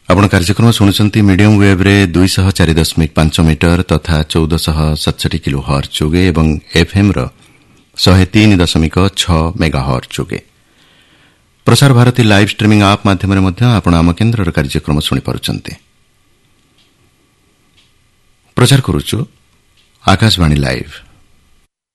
आपण कार्यक्रम शुणुंट medium वेव्रे 204.5 metre तथा 1467 किलो हर्ट्ज जोगे एवं एफएम 103.6 मेगा हर्ट्ज जोगे प्रसार भारती लाइव स्ट्रीमिंग आप माध्यम आपण आम केन्द्र कार्यक्रम शुणिपारुंट प्रचार करुचु आकाशवाणी लाइव।